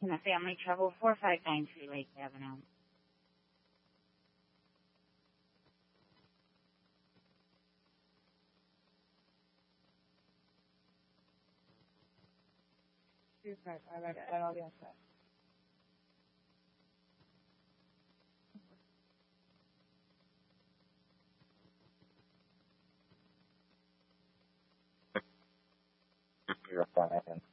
In a family trouble, 4593 Lake Avenue. You're fine.